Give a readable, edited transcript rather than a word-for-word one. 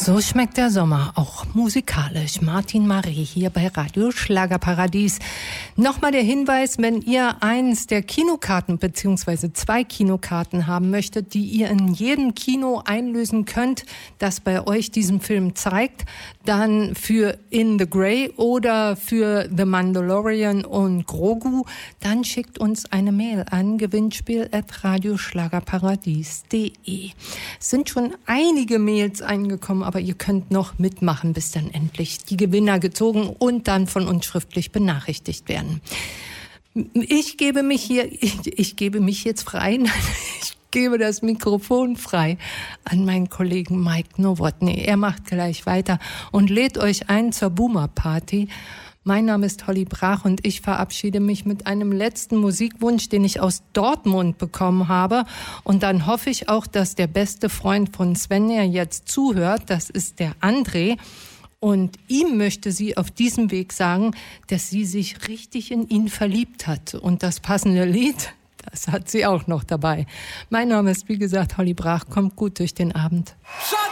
So schmeckt der Sommer, auch musikalisch. Martin Marie hier bei Radio Schlagerparadies. Nochmal der Hinweis, wenn ihr eins der Kinokarten bzw. 2 Kinokarten haben möchtet, die ihr in jedem Kino einlösen könnt, das bei euch diesen Film zeigt, dann für In the Grey oder für The Mandalorian und Grogu, dann schickt uns eine Mail an gewinnspiel@radioschlagerparadies.de. Es sind schon einige Mails eingekommen, aber ihr könnt noch mitmachen, bis dann endlich die Gewinner gezogen und dann von uns schriftlich benachrichtigt werden. Ich gebe mich jetzt frei. Ich gebe das Mikrofon frei an meinen Kollegen Mike Nowotny. Er macht gleich weiter und lädt euch ein zur Boomer Party. Mein Name ist Holly Brach und ich verabschiede mich mit einem letzten Musikwunsch, den ich aus Dortmund bekommen habe. Und dann hoffe ich auch, dass der beste Freund von Svenja jetzt zuhört. Das ist der André. Und ihm möchte sie auf diesem Weg sagen, dass sie sich richtig in ihn verliebt hat. Und das passende Lied, das hat sie auch noch dabei. Mein Name ist, wie gesagt, Holly Brach. Kommt gut durch den Abend.